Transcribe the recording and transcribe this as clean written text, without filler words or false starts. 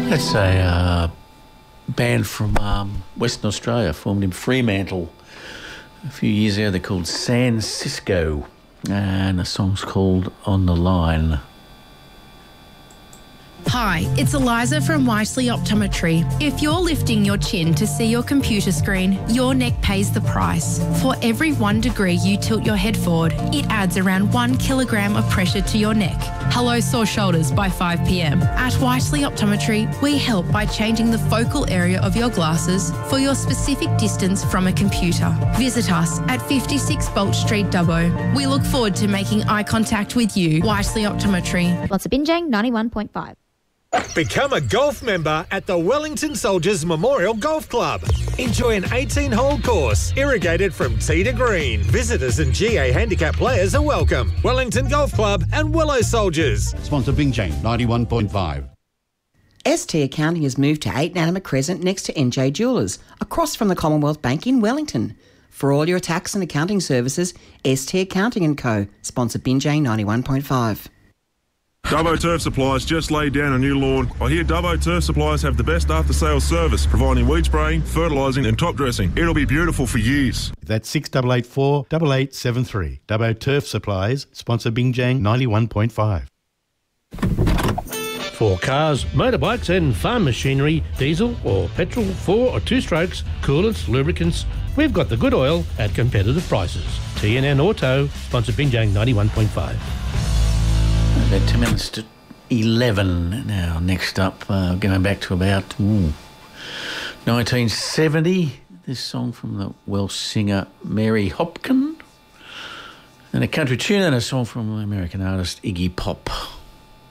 That's a band from Western Australia, formed in Fremantle a few years ago. They're called San Cisco, and the song's called On the Line. Hi, it's Eliza from Wisely Optometry. If you're lifting your chin to see your computer screen, your neck pays the price. For every 1 degree you tilt your head forward, it adds around 1 kilogram of pressure to your neck. Hello, sore shoulders by 5 p.m. At Wisely Optometry, we help by changing the focal area of your glasses for your specific distance from a computer. Visit us at 56 Bolt Street, Dubbo. We look forward to making eye contact with you. Wisely Optometry. Sponsor Binjang 91.5. Become a golf member at the Wellington Soldiers Memorial Golf Club. Enjoy an 18-hole course, irrigated from tee to green. Visitors and GA handicap players are welcome. Wellington Golf Club and Willow Soldiers. Sponsor Binjang 91.5. ST Accounting has moved to 8 Nanama Crescent next to NJ Jewellers, across from the Commonwealth Bank in Wellington. For all your tax and accounting services, ST Accounting & Co. Sponsor Binjang 91.5. Dubbo Turf Supplies just laid down a new lawn. I hear Dubbo Turf Supplies have the best after-sales service, providing weed spraying, fertilising and top dressing. It'll be beautiful for years. That's 6884 8873. Dubbo Turf Supplies, sponsor Binjang 91.5. For cars, motorbikes and farm machinery, diesel or petrol, 4 or 2 strokes, coolants, lubricants, we've got the good oil at competitive prices. TNN Auto, sponsor Binjang 91.5. About 10 minutes to 11 now. Next up, going back to about 1970. This song from the Welsh singer Mary Hopkin, and a country tune and a song from the American artist Iggy Pop.